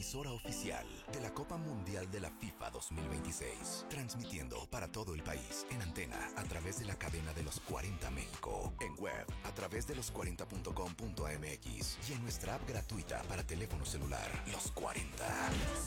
emisora oficial de la Copa Mundial de la FIFA 2026. Transmitiendo para todo el país en antena a través de la cadena de los 40 México. En web a través de los40.com.mx y en nuestra app gratuita para teléfono celular. Los 40.